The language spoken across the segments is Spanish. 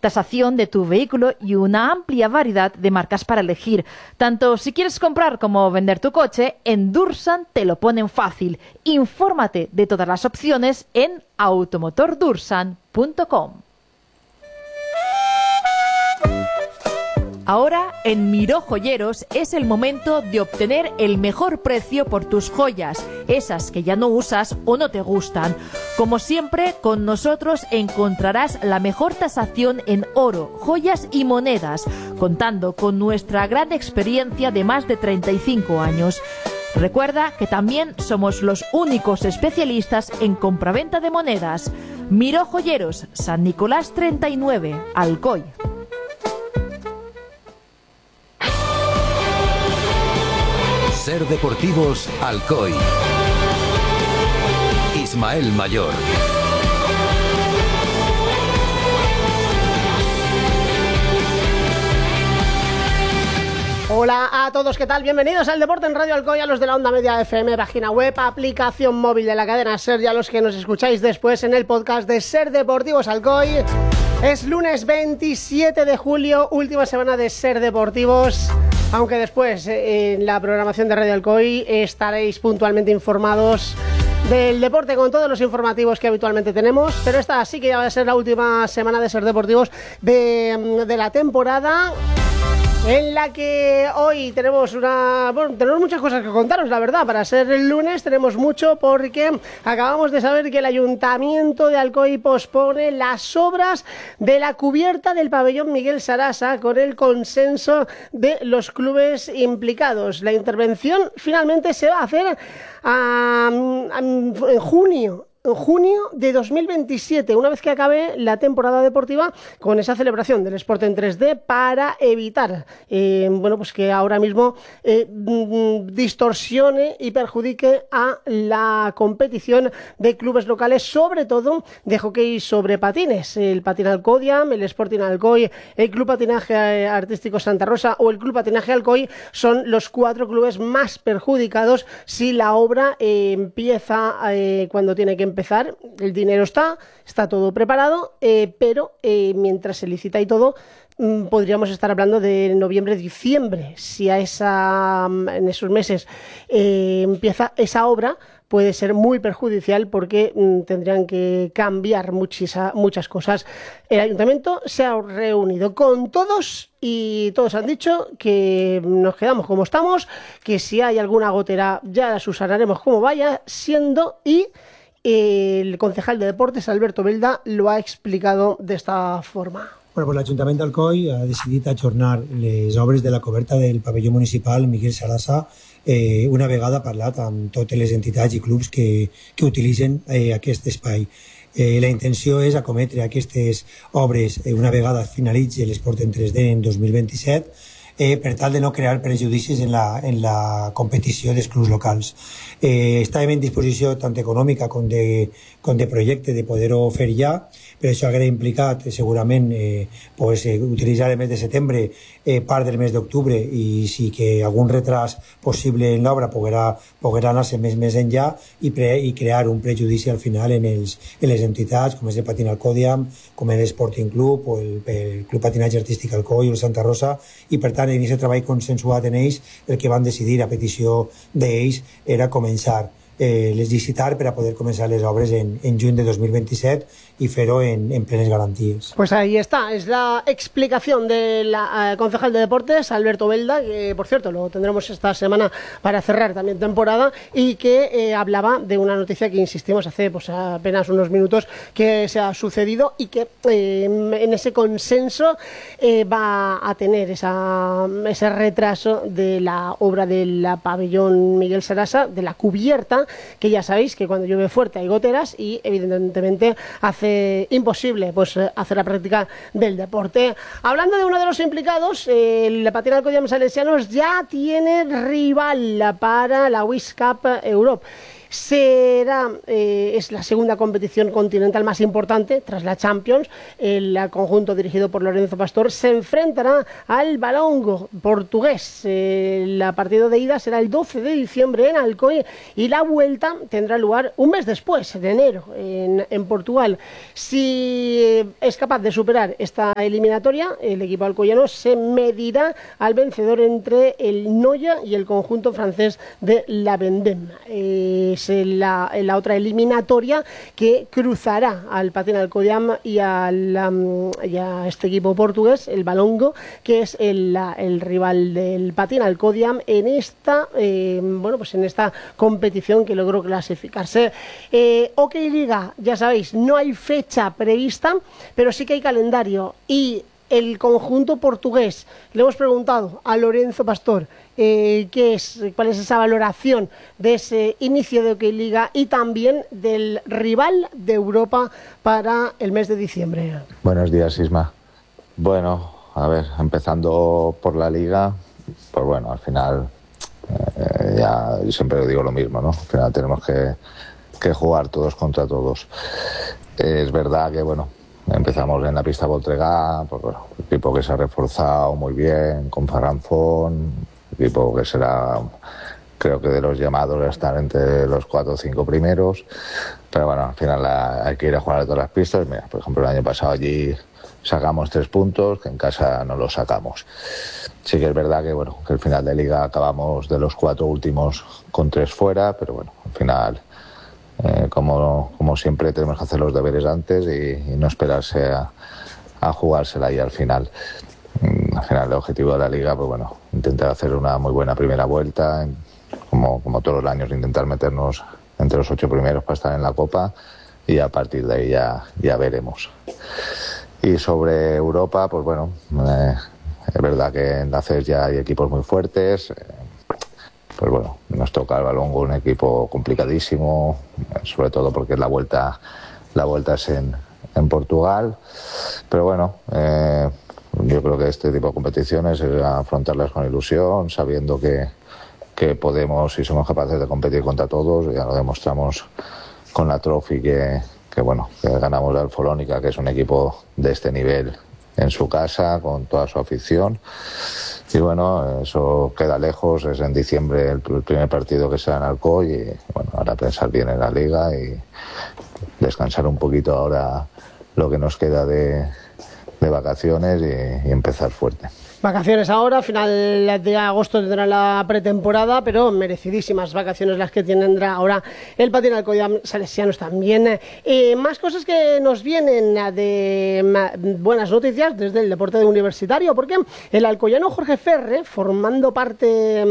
tasación de tu vehículo y una amplia variedad de marcas para elegir. Tanto si quieres comprar como vender tu coche, en Dursan te lo ponen fácil. Infórmate de todas las opciones en automotordursan.com. Ahora, en Miró Joyeros es el momento de obtener el mejor precio por tus joyas, esas que ya no usas o no te gustan. Como siempre, con nosotros encontrarás la mejor tasación en oro, joyas y monedas, contando con nuestra gran experiencia de más de 35 años. Recuerda que también somos los únicos especialistas en compraventa de monedas. Miró Joyeros, San Nicolás 39, Alcoy. Ser Deportivos Alcoy. Ismael Mayor. Hola a todos, ¿qué tal? Bienvenidos al Deporte en Radio Alcoy, a los de la Onda Media FM, página web, aplicación móvil de la cadena SER y a los que nos escucháis después en el podcast de Ser Deportivos Alcoy. Es lunes 27 de julio, última semana de Ser Deportivos. Aunque después en la programación de Radio Alcoy estaréis puntualmente informados del deporte con todos los informativos que habitualmente tenemos, pero esta sí que ya va a ser la última semana de Ser Deportivos de la temporada, en la que hoy tenemos tenemos muchas cosas que contaros, la verdad. Para ser el lunes tenemos mucho, porque acabamos de saber que el Ayuntamiento de Alcoy pospone las obras de la cubierta del pabellón Miguel Sarasa con el consenso de los clubes implicados. La intervención finalmente se va a hacer en junio de 2027, una vez que acabe la temporada deportiva, con esa celebración del Sport en 3D, para evitar pues que ahora mismo distorsione y perjudique a la competición de clubes locales, sobre todo de hockey sobre patines. El Patín Alcodiam, el Sporting Alcoy, el Club Patinaje Artístico Santa Rosa o el Club Patinaje Alcoy son los 4 clubes más perjudicados si la obra empieza cuando tiene que empezar. El dinero está todo preparado, pero mientras se licita y todo, podríamos estar hablando de noviembre-diciembre. Si en esos meses empieza esa obra, puede ser muy perjudicial, porque tendrían que cambiar muchas cosas. El Ayuntamiento se ha reunido con todos y todos han dicho que nos quedamos como estamos, que si hay alguna gotera ya la subsanaremos como vaya siendo, y el concejal de Deportes, Alberto Belda, lo ha explicado de esta forma. Bueno, pues l'Ajuntament d'Alcoi ha decidit ajornar les obres de la coberta del pavelló municipal Miguel Sarasa, una vegada parlat amb totes les entitats i clubs que utilitzen aquest espai. La intenció és acometre aquestes obres una vegada finalitzi l'Esport en 3D en 2027, per tal de no crear prejudicis en la competició dels clubs locals. Estàvem en disposició tant econòmica com de projecte de poder-ho fer ja, però això hauria implicat segurament utilitzar el mes de setembre, part del mes d'octubre, i si que algun retras possible en l'obra poguera anar-se més enllà i crear un prejudici al final en les entitats, com és el Patín Alcodiam, com és l'Sporting Club o el Club Patinatge Artístic Alcoy o el Santa Rosa, i per tant en aquest treball consensuat en ells, el que van decidir a petició d'ells era començar licitar per a poder començar les obres en juny de 2027 y fer-ho en plenes garantías. Pues ahí está, es la explicación del concejal de Deportes, Alberto Belda, que por cierto lo tendremos esta semana para cerrar también temporada, y que hablaba de una noticia que insistimos hace apenas unos minutos que se ha sucedido, y que en ese consenso va a tener ese retraso de la obra del pabellón Miguel Sarasa, de la cubierta, que ya sabéis que cuando llueve fuerte hay goteras y evidentemente hace imposible hacer la práctica del deporte. Hablando de uno de los implicados, el Patín Alcodiam Salesianos ya tiene rival para la Wish Cup Europe. es la segunda competición continental más importante tras la Champions. El conjunto dirigido por Lorenzo Pastor se enfrentará al Valongo portugués. El partido de ida será el 12 de diciembre en Alcoy y la vuelta tendrá lugar un mes después, de enero, en Portugal. Si es capaz de superar esta eliminatoria, el equipo alcoyano se medirá al vencedor entre el Noya y el conjunto francés de la Vendée. Es la otra eliminatoria que cruzará al Patín Alcoyam y a este equipo portugués, el Valongo, que es el rival del Patín Alcoyam en esta en esta competición que logró clasificarse. OK Liga, ya sabéis, no hay fecha prevista, pero sí que hay calendario, y el conjunto portugués, le hemos preguntado a Lorenzo Pastor cuál es esa valoración de ese inicio de OK Liga y también del rival de Europa para el mes de diciembre. Buenos días, Isma. Bueno, a ver, empezando por la Liga, pues bueno, al final ya yo siempre digo lo mismo, ¿no? Al final tenemos que jugar todos contra todos. Es verdad que, bueno, empezamos en la pista Voltregá, pues bueno, equipo que se ha reforzado muy bien, con Ferran Font, equipo que será, creo que de los llamados a estar entre los 4 o 5 primeros, pero bueno, al final hay que ir a jugar a todas las pistas. Mira, por ejemplo, el año pasado allí sacamos 3 puntos, que en casa no los sacamos. Sí que es verdad que, bueno, que el final de Liga acabamos de los 4 últimos con 3 fuera, pero bueno, al final, como siempre, tenemos que hacer los deberes antes y no esperarse a jugársela ahí al final. Al final, el objetivo de la Liga, pues bueno, intentar hacer una muy buena primera vuelta, como todos los años, intentar meternos entre los 8 primeros para estar en la Copa, y a partir de ahí ya veremos. Y sobre Europa, pues bueno, es verdad que en la CES ya hay equipos muy fuertes. Pues bueno, nos toca el Valongo, un equipo complicadísimo, sobre todo porque la vuelta es en Portugal. Pero bueno, yo creo que este tipo de competiciones es afrontarlas con ilusión, sabiendo que podemos y somos capaces de competir contra todos. Ya lo demostramos con la Trophy que ganamos al Folónica, que es un equipo de este nivel en su casa, con toda su afición. Y bueno, eso queda lejos, es en diciembre el primer partido que será en Alcoy, y bueno, ahora pensar bien en la Liga y descansar un poquito ahora lo que nos queda de vacaciones y empezar fuerte. Vacaciones ahora, final de agosto tendrá la pretemporada, pero merecidísimas vacaciones las que tendrá ahora el Patín Alcoyam Salesianos también. Más cosas que nos vienen de buenas noticias desde el deporte universitario, porque el alcoyano Jorge Ferre, formando parte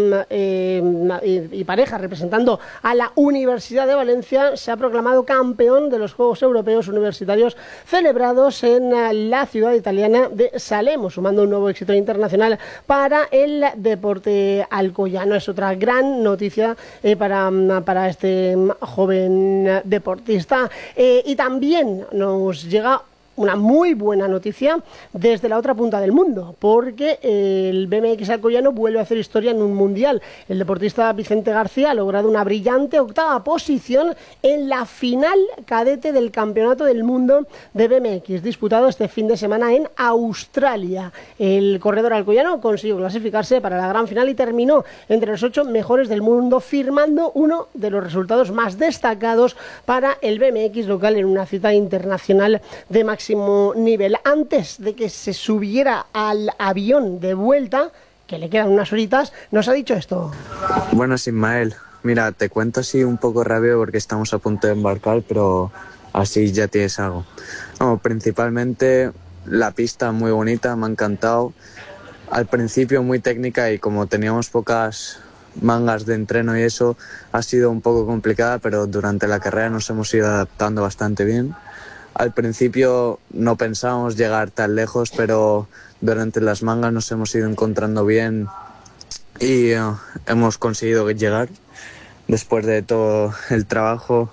y pareja representando a la Universidad de Valencia, se ha proclamado campeón de los Juegos Europeos Universitarios celebrados en la ciudad italiana de Salemo, sumando un nuevo éxito internacional para el deporte alcoyano. Es otra gran noticia para este joven deportista. Y también nos llega una muy buena noticia desde la otra punta del mundo, porque el BMX alcoyano vuelve a hacer historia en un mundial. El deportista Vicente García ha logrado una brillante 8ª posición en la final cadete del Campeonato del Mundo de BMX, disputado este fin de semana en Australia. El corredor alcoyano consiguió clasificarse para la gran final y terminó entre los 8 mejores del mundo, firmando uno de los resultados más destacados para el BMX local en una cita internacional de máximo nivel. Antes de que se subiera al avión de vuelta, que le quedan unas horitas, nos ha dicho esto. Buenas, Ismael. Mira, te cuento así un poco rápido porque estamos a punto de embarcar, pero así ya tienes algo. No, principalmente la pista muy bonita, me ha encantado. Al principio muy técnica y como teníamos pocas mangas de entreno y eso, ha sido un poco complicada, pero durante la carrera nos hemos ido adaptando bastante bien. Al principio no pensábamos llegar tan lejos, pero durante las mangas nos hemos ido encontrando bien y hemos conseguido llegar después de todo el trabajo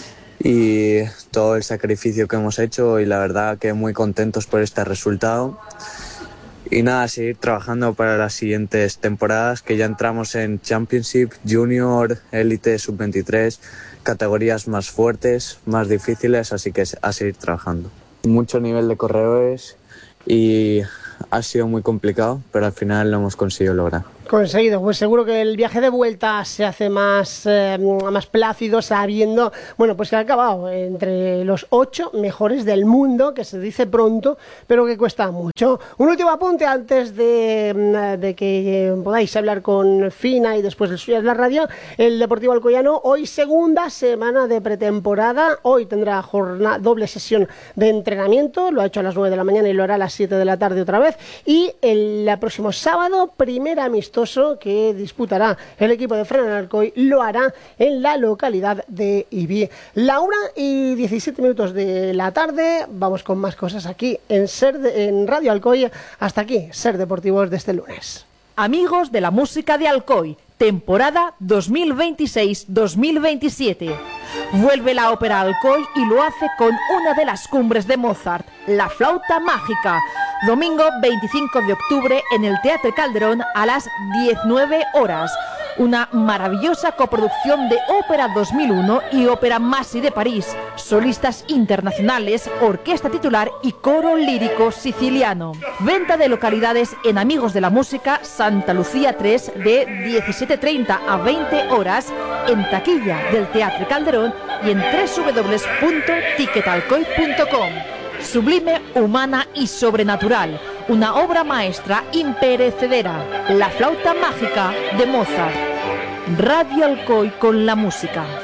y todo el sacrificio que hemos hecho, y la verdad que muy contentos por este resultado. Y nada, seguir trabajando para las siguientes temporadas, que ya entramos en Championship, Junior, Elite, Sub-23, categorías más fuertes, más difíciles, así que a seguir trabajando. Mucho nivel de corredores y ha sido muy complicado, pero al final lo hemos conseguido lograr. Conseguido, pues seguro que el viaje de vuelta se hace más plácido sabiendo, bueno, pues que ha acabado entre los 8 mejores del mundo, que se dice pronto, pero que cuesta mucho. Un último apunte antes de que podáis hablar con Fina y después de subir la radio. El Deportivo Alcoyano, hoy segunda semana de pretemporada, hoy tendrá doble sesión de entrenamiento, lo ha hecho a las 9 de la mañana y lo hará a las 7 de la tarde otra vez, y el próximo sábado, primera amistoso que disputará el equipo de Fran Alcoy, lo hará en la localidad de Ibi. La 1:17 de la tarde, vamos con más cosas aquí en Radio Alcoy. Hasta aquí, Ser Deportivos de este lunes. Amigos de la música de Alcoy, temporada 2026-2027. Vuelve la ópera Alcoy y lo hace con una de las cumbres de Mozart, La Flauta Mágica. Domingo 25 de octubre en el Teatro Calderón a las 19 horas. Una maravillosa coproducción de Ópera 2001 y Ópera Masi de París. Solistas internacionales, orquesta titular y coro lírico siciliano. Venta de localidades en Amigos de la Música, Santa Lucía 3, de 17:30 a 20 horas en taquilla del Teatro Calderón y en www.ticketalcoy.com. Sublime, humana y sobrenatural. Una obra maestra imperecedera. La Flauta Mágica de Mozart. Radio Alcoy con la música.